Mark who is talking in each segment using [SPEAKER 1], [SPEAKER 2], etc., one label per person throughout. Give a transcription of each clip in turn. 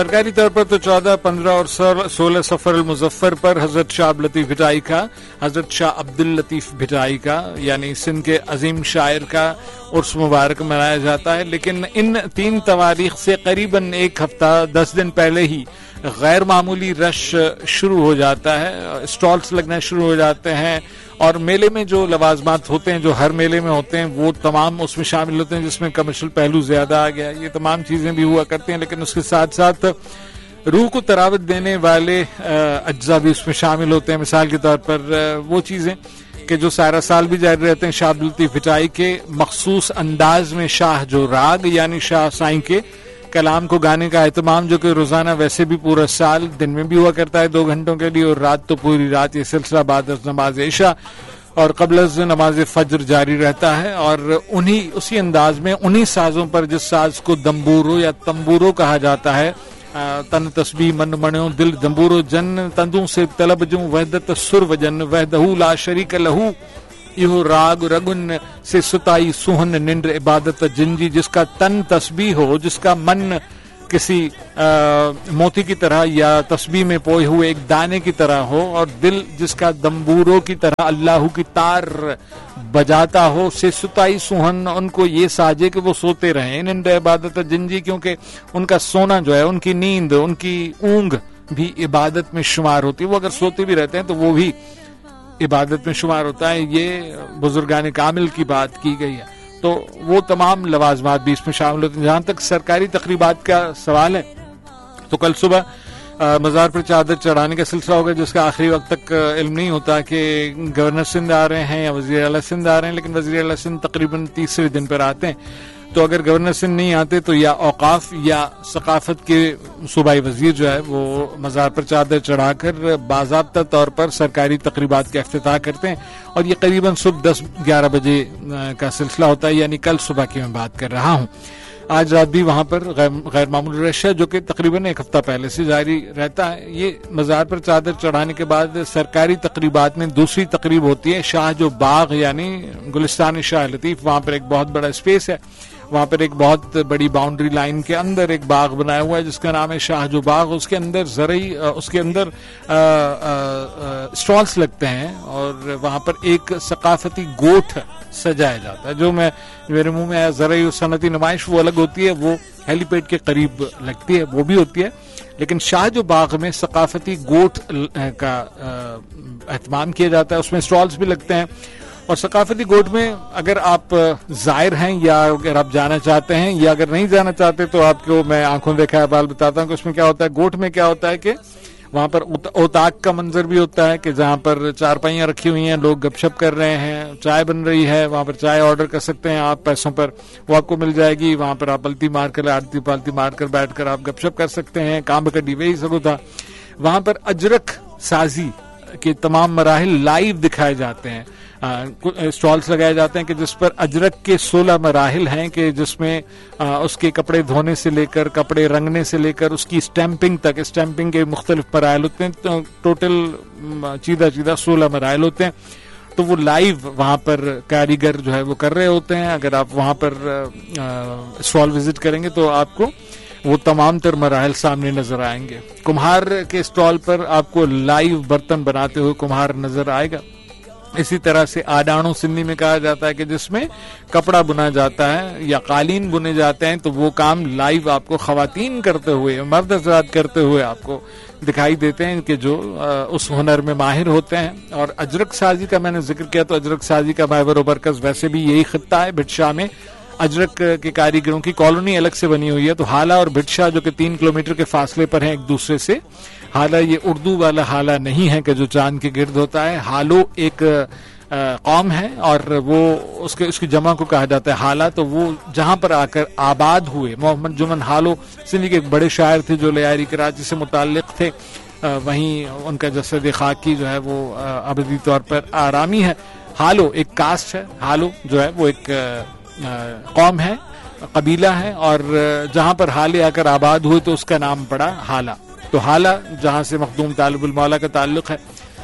[SPEAKER 1] سرکاری طور پر تو 14, 15 اور 16 سفر المظفر پر حضرت شاہ عبد اللطیف بھٹائی کا، حضرت شاہ عبد اللطیف بھٹائی کا یعنی سندھ کے عظیم شاعر کا عرس مبارک منایا جاتا ہے، لیکن ان 3 تواریخ سے قریباً 1 ہفتہ 10 دن پہلے ہی غیر معمولی رش شروع ہو جاتا ہے، اسٹالس لگنا شروع ہو جاتے ہیں، اور میلے میں جو لوازمات ہوتے ہیں جو ہر میلے میں ہوتے ہیں وہ تمام اس میں شامل ہوتے ہیں، جس میں کمرشل پہلو زیادہ آ گیا، یہ تمام چیزیں بھی ہوا کرتی ہیں، لیکن اس کے ساتھ ساتھ روح کو تراوت دینے والے اجزاء بھی اس میں شامل ہوتے ہیں۔ مثال کے طور پر وہ چیزیں کہ جو سارا سال بھی جاری رہتے ہیں، شاہ عبد اللطیف بھٹائی کے مخصوص انداز میں شاہ جو راگ یعنی شاہ سائیں کے کلام کو گانے کا اہتمام، جو کہ روزانہ ویسے بھی پورا سال دن میں بھی ہوا کرتا ہے 2 گھنٹوں کے لیے، اور رات تو پوری رات یہ سلسلہ بعد از نماز عشاء اور قبل از نماز فجر جاری رہتا ہے، اور اسی انداز میں انہی سازوں پر، جس ساز کو دمبورو یا تمبورو کہا جاتا ہے، تن تسبیح من منیوں دل دمبورو جن تندوں سے طلب جوں وحدت سر وجن وحدہ لا شریک لہو، یہ راگ رگن سے ستائی سوہن نندر عبادت جنجی، جس کا تن تسبیح ہو، جس کا من کسی موتی کی طرح یا تسبیح میں پوئے ہوئے ایک دانے کی طرح ہو، اور دل جس کا دمبوروں کی طرح اللہ کی تار بجاتا ہو، سے ستائی سوہن ان کو یہ ساجے کہ وہ سوتے رہیں، نندر عبادت جنجی، کیونکہ ان کا سونا جو ہے، ان کی نیند، ان کی اونگ بھی عبادت میں شمار ہوتی ہے، وہ اگر سوتے بھی رہتے ہیں تو وہ بھی عبادت میں شمار ہوتا ہے۔ یہ بزرگان کامل کی بات کی گئی ہے، تو وہ تمام لوازمات بھی اس میں شامل ہوتے ہیں۔ جہاں تک سرکاری تقریبات کا سوال ہے تو کل صبح مزار پر چادر چڑھانے کا سلسلہ ہوگا، جس کا آخری وقت تک علم نہیں ہوتا کہ گورنر سندھ آ رہے ہیں یا وزیر اعلیٰ سندھ آ رہے ہیں، لیکن وزیر اعلیٰ سندھ تقریباً 30ویں دن پر آتے ہیں، تو اگر گورنر سندھ نہیں آتے تو یا اوقاف یا ثقافت کے صوبائی وزیر جو ہے وہ مزار پر چادر چڑھا کر باضابطہ طور پر سرکاری تقریبات کا افتتاح کرتے ہیں، اور یہ قریباً صبح 10-11 بجے کا سلسلہ ہوتا ہے، یعنی کل صبح کی میں بات کر رہا ہوں۔ آج رات بھی وہاں پر غیر معمولی رش ہے، جو کہ تقریباً 1 ہفتہ پہلے سے جاری رہتا ہے۔ یہ مزار پر چادر چڑھانے کے بعد سرکاری تقریبات میں دوسری تقریب ہوتی ہے شاہ جو باغ یعنی گلستان شاہ لطیف۔ وہاں پر ایک بہت بڑا اسپیس ہے، وہاں پر ایک بہت بڑی باؤنڈری لائن کے اندر ایک باغ بنایا ہوا ہے جس کا نام ہے شاہ جو باغ۔ اس کے اندر اسٹالس لگتے ہیں، اور وہاں پر ایک ثقافتی گوٹھ سجایا جاتا ہے، جو میرے منہ میں آیا زرعی اور صنعتی نمائش، وہ الگ ہوتی ہے، وہ ہیلی پیڈ کے قریب لگتی ہے، وہ بھی ہوتی ہے، لیکن شاہ جو باغ میں ثقافتی گوٹھ کا اہتمام کیا جاتا ہے، اس میں اسٹالس بھی لگتے ہیں۔ اور ثقافتی گوٹھ میں اگر آپ زائر ہیں یا اگر آپ جانا چاہتے ہیں یا اگر نہیں جانا چاہتے تو آپ کو میں آنکھوں دیکھا بال بتاتا ہوں کہ اس میں کیا ہوتا ہے۔ گوٹھ میں کیا ہوتا ہے کہ وہاں پر اوتاق کا منظر بھی ہوتا ہے، کہ جہاں پر چارپائیاں رکھی ہوئی ہیں، لوگ گپ شپ کر رہے ہیں، چائے بن رہی ہے، وہاں پر چائے آرڈر کر سکتے ہیں آپ پیسوں پر، وہ آپ کو مل جائے گی، وہاں پر آپ پلتی مار کر آڑتی پالتی مار کر بیٹھ کر آپ گپ شپ کر سکتے ہیں، کام کڈی وہی سکو تھا۔ وہاں پر اجرک سازی کے تمام مراحل لائیو دکھائے جاتے ہیں، اسٹالس لگائے جاتے ہیں کہ جس پر اجرک کے 16 مراحل ہیں، کہ جس میں اس کے کپڑے دھونے سے لے کر کپڑے رنگنے سے لے کر اس کی اسٹیمپنگ تک، اسٹیمپنگ کے مختلف مراحل ہوتے ہیں، ٹوٹل چیدہ 16 مراحل ہوتے ہیں، تو وہ لائیو وہاں پر کاریگر جو ہے وہ کر رہے ہوتے ہیں۔ اگر آپ وہاں پر اسٹال وزٹ کریں گے تو آپ کو وہ تمام تر مراحل سامنے نظر آئیں گے۔ کمہار کے اسٹال پر آپ کو لائیو برتن بناتے ہوئے کمہار نظر آئے گا۔ اسی طرح سے آڈانو سندھی میں کہا جاتا ہے کہ جس میں کپڑا بنا جاتا ہے یا قالین بنے جاتے ہیں، تو وہ کام لائیو آپ کو خواتین کرتے ہوئے، مرد حضرات کرتے ہوئے آپ کو دکھائی دیتے ہیں کہ جو اس ہنر میں ماہر ہوتے ہیں۔ اور اجرک سازی کا میں نے ذکر کیا، تو اجرک سازی کا محور و مرکز ویسے بھی یہی خطہ ہے بھٹشاہ میں۔ اجرک کے کاریگروں کی کالونی الگ سے بنی ہوئی ہے، تو حالہ اور بھٹشاہ جو کہ 3 کلومیٹر کے فاصلے پر ہیں ایک دوسرے سے۔ حالہ یہ اردو والا حالہ نہیں ہے کہ جو چاند کے گرد ہوتا ہے، حالو ایک قوم ہے اور وہ اس کی جمع کو کہا جاتا ہے حالہ، تو وہ جہاں پر آ کر آباد ہوئے۔ محمد جمن حالو سندھی کے ایک بڑے شاعر تھے جو لیاری کراچی سے متعلق تھے، وہیں ان کا جسد خاکی جو ہے وہ ابدی طور پر آرامی ہے۔ حالو ایک کاسٹ ہے، حالو جو ہے وہ ایک قوم ہے، قبیلہ ہے، اور جہاں پر حالے آ کر آباد ہوئے تو اس کا نام پڑا حالہ۔ تو حالہ جہاں سے مخدوم طالب المولا کا تعلق ہے،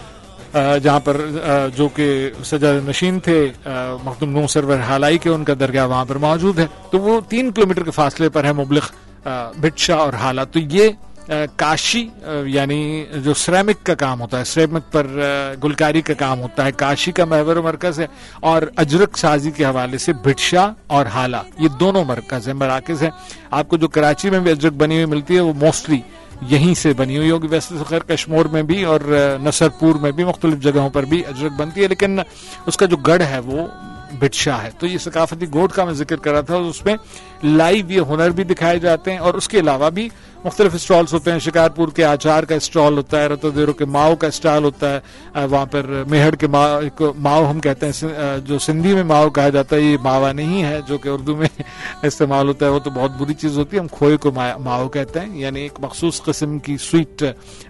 [SPEAKER 1] جہاں پر جو کہ سجادہ نشین تھے مخدوم نور سرور حالائی کے، ان کا درگاہ وہاں پر موجود ہے، تو وہ 3 کلومیٹر کے فاصلے پر ہے مبلغ بھٹشاہ اور حالہ۔ تو یہ کاشی یعنی جو سریمک کا کام ہوتا ہے، سریمک پر گلکاری کا کام ہوتا ہے، کاشی کا محور مرکز ہے، اور اجرک سازی کے حوالے سے بھٹشا اور حالہ یہ دونوں مرکز ہیں، مراکز ہیں. آپ کو جو کراچی میں بھی اجرک بنی ہوئی ملتی ہے وہ موسٹلی یہیں سے بنی ہوئی ہوگی. ویسے تو خیر کشمور میں بھی اور نصر پور میں بھی مختلف جگہوں پر بھی اجرک بنتی ہے، لیکن اس کا جو گڑھ ہے وہ بھٹشا ہے. تو یہ ثقافتی گوٹ کا میں ذکر کر رہا تھا، اس میں لائیو یہ ہنر بھی دکھائے جاتے ہیں، اور اس کے علاوہ بھی مختلف اسٹالز ہوتے ہیں. شکارپور کے آچار کا اسٹال ہوتا ہے، رتو دیرو کے ماؤ کا اسٹال ہوتا ہے، وہاں پر میہڑ کے ماؤ ہم کہتے ہیں، جو سندھی میں ماؤ کہا جاتا ہے، یہ ماوا نہیں ہے جو کہ اردو میں استعمال ہوتا ہے، وہ تو بہت بری چیز ہوتی ہے. ہم کھوئے کو ماؤ کہتے ہیں، یعنی ایک مخصوص قسم کی سویٹ،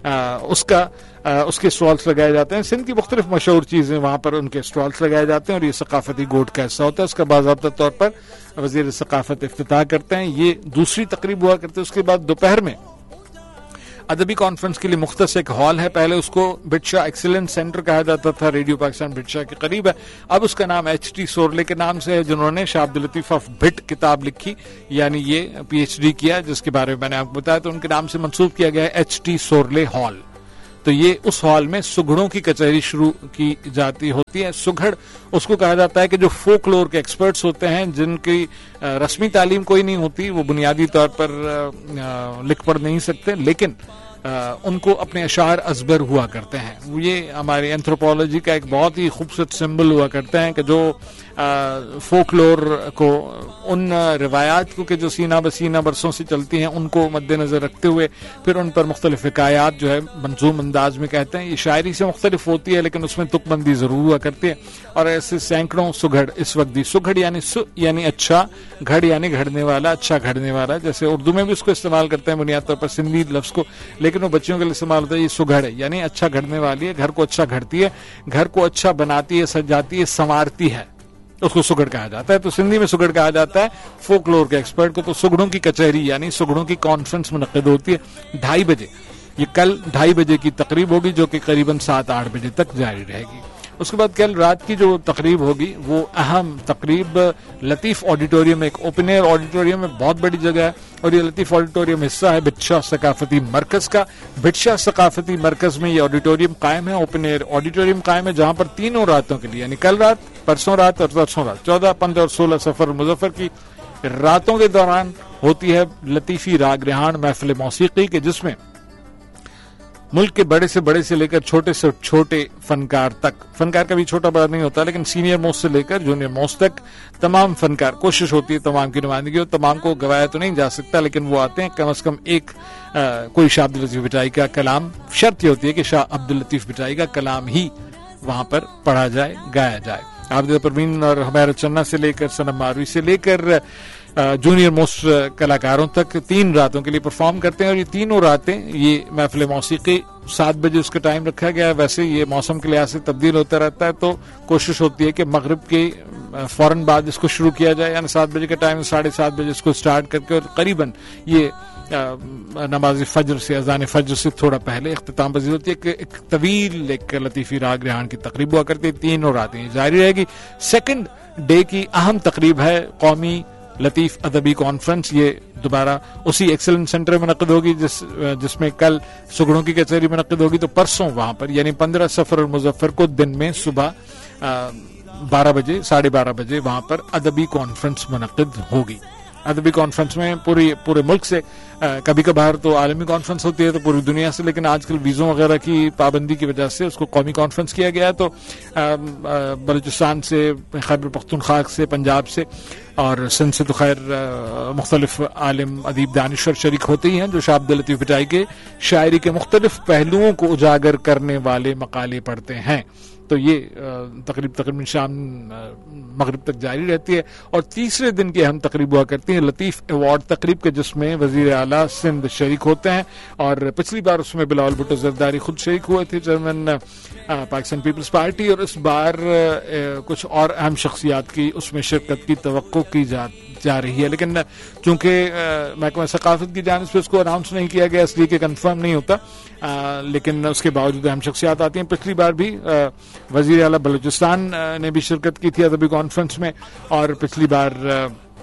[SPEAKER 1] اس کے اسٹالس لگائے جاتے ہیں. سندھ کی مختلف مشہور چیزیں وہاں پر ان کے اسٹالس لگائے جاتے ہیں، اور یہ ثقافتی گوٹ کا حصہ ہوتا ہے. اس کا باضابطہ طور پر وزیر ثقافت افتتاح کرتے ہیں. یہ دوسری تقریب ہوا کرتے ہیں. اس کے بعد دوپہر میں ادبی کانفرنس کے لیے مختص ایک ہال ہے. پہلے اس کو بھٹشا ایکسیلنس سینٹر کہا جاتا تھا، ریڈیو پاکستان بھٹشا کے قریب ہے. اب اس کا نام ایچ ٹی سورلے کے نام سے ہے، جنہوں نے شاہ عبداللطیف آف بھٹ کتاب لکھی، یعنی یہ پی ایچ ڈی کیا، جس کے بارے میں میں نے آپ کو بتایا، تو ان کے نام سے منسوب کیا گیا ہے ایچ ٹی سورلے ہال. تو یہ اس ہال میں سگڑوں کی کچہری شروع کی جاتی ہوتی ہے. سگڑ اس کو کہا جاتا ہے کہ جو فولکلور کے ایکسپرٹس ہوتے ہیں، جن کی رسمی تعلیم کوئی نہیں ہوتی، وہ بنیادی طور پر لکھ پڑھ نہیں سکتے، لیکن ان کو اپنے اشعار ازبر ہوا کرتے ہیں. یہ ہماری اینتھروپولوجی کا ایک بہت ہی خوبصورت سمبل ہوا کرتے ہیں کہ جو فولکلور کو، ان روایات کو کہ جو سینہ بسینہ برسوں سے چلتی ہیں، ان کو مد نظر رکھتے ہوئے پھر ان پر مختلف حکایات جو ہے منظوم انداز میں کہتے ہیں. یہ شاعری سے مختلف ہوتی ہے، لیکن اس میں تک بندی ضرور ہوا کرتی ہے. اور ایسے سینکڑوں سگڑ اس وقت بھی، سگڑ یعنی اچھا، گھڑ یعنی گھڑنے والا، اچھا گھڑنے والا، جیسے اردو میں بھی اس کو استعمال کرتے ہیں بنیاد طور پر سندھی لفظ کو، لیکن وہ بچیوں کے لیے استعمال ہوتا ہے. یہ سگڑ ہے یعنی اچھا گھڑنے والی ہے، گھر کو اچھا گھڑتی ہے، گھر کو اچھا بناتی ہے، سجاتی ہے، سنوارتی ہے، اس کو سگڑ کہا جاتا ہے. تو سندھی میں سگڑ کہا جاتا ہے فولکلور کے ایکسپرٹ کو. تو سگڑوں کی کچہری یعنی سگڑوں کی کانفرنس منعقد ہوتی ہے 2:30 بجے. یہ کل 2:30 بجے کی تقریب ہوگی، جو کہ قریباً 7-8 بجے تک جاری رہے گی. اس کے بعد کل رات کی جو تقریب ہوگی وہ اہم تقریب لطیف آڈیٹوریم، ایک اوپن ایئر آڈیٹوریم ہے، بہت بڑی جگہ ہے، اور یہ لطیف آڈیٹوریم حصہ ہے بھٹشا ثقافتی مرکز کا. بھٹشا ثقافتی مرکز میں یہ آڈیٹوریم قائم ہے، اوپن ایئر آڈیٹوریم قائم ہے، جہاں پر تینوں راتوں کے لیے یعنی کل رات، پرسوں رات اور پرسوں رات 14، 15 اور 16 سفر مظفر کی راتوں کے دوران ہوتی ہے لطیفی راگ ریحان محفل موسیقی کے، جس میں ملک کے بڑے سے لے کر چھوٹے سے چھوٹے فنکار تک، فنکار کا بھی چھوٹا بڑا نہیں ہوتا، لیکن سینئر موسٹ سے لے کر جونیئر موسٹ تک تمام فنکار، کوشش ہوتی ہے تمام کی نمائندگی ہو. تمام کو گوایا تو نہیں جا سکتا، لیکن وہ آتے ہیں. کم از کم ایک کوئی شاہ عبداللطیف بھٹائی کا کلام، شرط یہ ہوتی ہے کہ شاہ عبداللطیف بھٹائی کا کلام ہی وہاں پر پڑھا جائے، گایا جائے. عابد پروین اور حمیر چنا سے لے کر صنم ماروی سے لے کر جونیئر موسٹ کلاکاروں تک 3 راتوں کے لیے پرفارم کرتے ہیں. اور یہ تینوں راتیں یہ محفل موسیقی 7 بجے اس کا ٹائم رکھا گیا ہے. ویسے یہ موسم کے لحاظ سے تبدیل ہوتا رہتا ہے، تو کوشش ہوتی ہے کہ مغرب کے فوراً بعد اس کو شروع کیا جائے، یعنی 7 بجے کا ٹائم 7:30 بجے اس کو سٹارٹ کر کے، اور قریباً یہ نماز فجر سے، اذان فجر سے تھوڑا پہلے اختتام پذیر ہوتی ہے. ایک طویل ایک لطیفی راگ ریحان کی تقریب ہوا کرتی ہے. 3 راتیں جاری رہے گی. سیکنڈ ڈے کی اہم تقریب ہے قومی لطیف ادبی کانفرنس. یہ دوبارہ اسی ایکسلنس سینٹر میں منعقد ہوگی جس میں کل سگڑوں کی کچہری منعقد ہوگی. تو پرسوں وہاں پر یعنی 15 سفر المظفر کو دن میں صبح 12 بجے 12:30 بجے وہاں پر ادبی کانفرنس منعقد ہوگی. ادبی کانفرنس میں پورے ملک سے، کبھی کبھار تو عالمی کانفرنس ہوتی ہے تو پوری دنیا سے، لیکن آج کل ویزوں وغیرہ کی پابندی کی وجہ سے اس کو قومی کانفرنس کیا گیا ہے. تو بلوچستان سے، خیبر پختونخوا سے، پنجاب سے اور سندھ سے تو خیر مختلف عالم ادیب دانشور شریک ہوتے ہی ہیں، جو شاہ عبداللطیف بھٹائی کے شاعری کے مختلف پہلوؤں کو اجاگر کرنے والے مقالے پڑھتے ہیں. تو یہ تقریباً شام مغرب تک جاری رہتی ہے. اور تیسرے دن کی اہم تقریب ہوا کرتی ہے لطیف ایوارڈ تقریب کے، جس میں وزیر اعلیٰ سندھ شریک ہوتے ہیں. اور پچھلی بار اس میں بلاول بھٹو زرداری خود شریک ہوئے تھے، چیئرمین پاکستان پیپلز پارٹی، اور اس بار کچھ اور اہم شخصیات کی اس میں شرکت کی توقع کی جا رہی ہے. لیکن چونکہ محکمہ ثقافت کی جانب سے اس کو اناؤنس نہیں کیا گیا، اس لیے کہ کنفرم نہیں ہوتا، لیکن اس کے باوجود اہم شخصیات آتی ہیں. پچھلی بار بھی وزیر اعلیٰ بلوچستان نے بھی شرکت کی تھی ادبی کانفرنس میں، اور پچھلی بار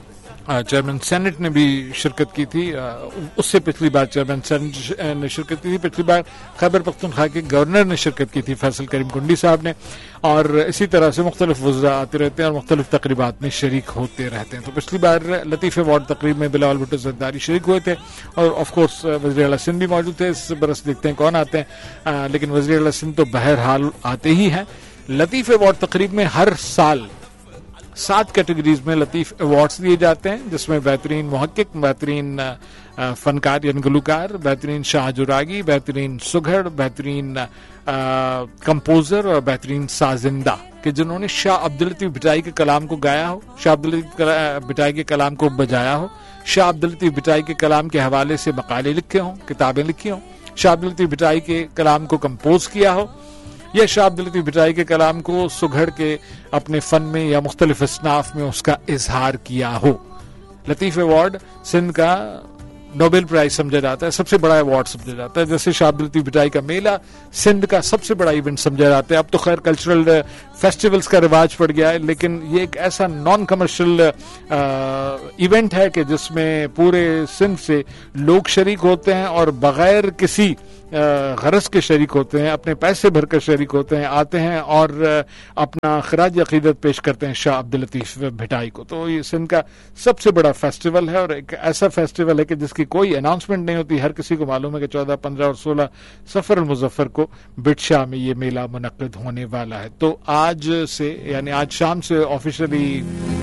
[SPEAKER 1] چیئرمین سینٹ نے بھی شرکت کی تھی. اس سے پچھلی بار چیئرمین سینٹ نے شرکت کی تھی. پچھلی بار خیبر پختونخوا کے گورنر نے شرکت کی تھی فیصل کریم کنڈی صاحب نے. اور اسی طرح سے مختلف وزراء آتے رہتے ہیں اور مختلف تقریبات میں شریک ہوتے رہتے ہیں. تو پچھلی بار لطیف ایوارڈ تقریب میں بلاول بھٹو زرداری شریک ہوئے تھے اور آف کورس وزیر اعلیٰ سندھ بھی موجود تھے. اس برس دیکھتے ہیں کون آتے ہیں, لیکن وزیر اعلیٰ سندھ تو بہرحال آتے ہی ہیں. لطیف ایوارڈ تقریب میں ہر سال 7 کیٹیگریز میں لطیف ایوارڈز دیے جاتے ہیں, جس میں بہترین محقق, بہترین فنکار یعنی گلوکار, بہترین شاہ جراگی, بہترین سگھڑ, بہترین کمپوزر اور بہترین سازندہ کہ جنہوں نے شاہ عبداللطیف بھٹائی کے کلام کو گایا ہو, شاہ عبداللطیف بھٹائی کے کلام کو بجایا ہو, شاہ عبداللطیف بھٹائی کے کلام کے حوالے سے مقالے لکھے ہوں, کتابیں لکھی ہوں, شاہ عبداللطیف بھٹائی کے کلام کو کمپوز کیا ہو, یا شاہ عبداللطیف بھٹائی کے کلام کو سگھڑ کے اپنے فن میں یا مختلف اصناف میں اس کا اظہار کیا ہو. لطیف ایوارڈ سندھ کا نوبل پرائز سمجھا جاتا ہے, سب سے بڑا ایوارڈ سمجھا جاتا ہے. جیسے شاہ عبداللطیف بھٹائی کا میلہ سندھ کا سب سے بڑا ایونٹ سمجھا جاتا ہے. اب تو خیر کلچرل فیسٹیولز کا رواج پڑ گیا ہے, لیکن یہ ایک ایسا نان کمرشل ایونٹ ہے کہ جس میں پورے سندھ سے لوگ شریک ہوتے ہیں اور بغیر کسی غرض کے شریک ہوتے ہیں, اپنے پیسے بھر کر شریک ہوتے ہیں, آتے ہیں اور اپنا خراج عقیدت پیش کرتے ہیں شاہ عبداللطیف بھٹائی کو. تو یہ سندھ کا سب سے بڑا فیسٹیول ہے اور ایک ایسا فیسٹیول ہے کہ جس کی کوئی اناؤنسمنٹ نہیں ہوتی. ہر کسی کو معلوم ہے کہ 14, 15 اور 16 سفر المظفر کو بٹ شاہ میں یہ میلہ منعقد ہونے والا ہے. تو آج سے یعنی آج شام سے آفیشلی